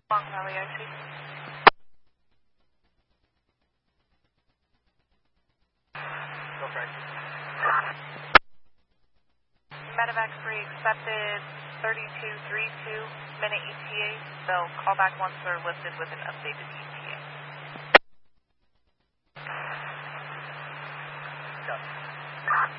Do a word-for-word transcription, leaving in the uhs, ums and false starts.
Long Valley, I see. Okay. Medevac three accepted, thirty-two thirty-two, minute E T A. They'll call back once they're lifted with an updated E T A. Got it.